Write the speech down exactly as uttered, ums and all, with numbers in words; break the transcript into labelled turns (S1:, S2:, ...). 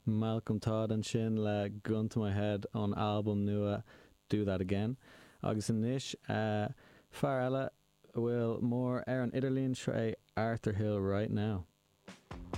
S1: Malcolm Todd an sin le Gun to My Head an album nua Do That Again. Agus in nish, uh, far eile bhfuil mór ar an Idirlíon tre Arthur Hill right now.